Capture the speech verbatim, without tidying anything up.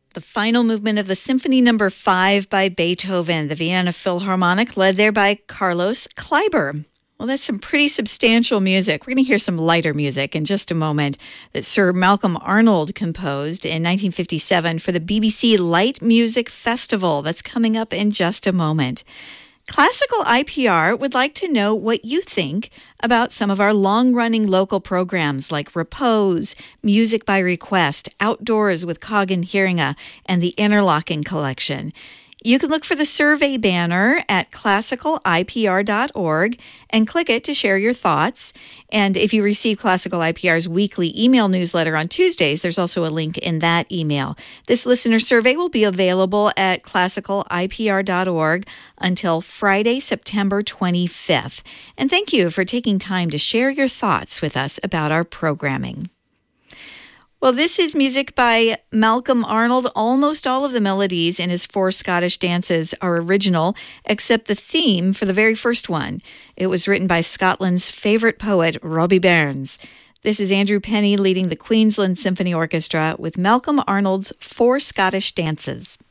The final movement of the Symphony Number Five by Beethoven, the Vienna Philharmonic, led there by Carlos Kleiber. Well, that's some pretty substantial music. We're going to hear some lighter music in just a moment that Sir Malcolm Arnold composed in nineteen fifty-seven for the B B C Light Music Festival. That's coming up in just a moment. Classical I P R would like to know what you think about some of our long-running local programs like Repose, Music by Request, Outdoors with Cog and Hearinga, and the Interlocking Collection. You can look for the survey banner at classical I P R dot org and click it to share your thoughts. And if you receive Classical I P R's weekly email newsletter on Tuesdays, there's also a link in that email. This listener survey will be available at classical I P R dot org until Friday, September twenty-fifth. And thank you for taking time to share your thoughts with us about our programming. Well, this is music by Malcolm Arnold. Almost all of the melodies in his four Scottish dances are original, except the theme for the very first one. It was written by Scotland's favorite poet, Robbie Burns. This is Andrew Penny leading the Queensland Symphony Orchestra with Malcolm Arnold's Four Scottish Dances.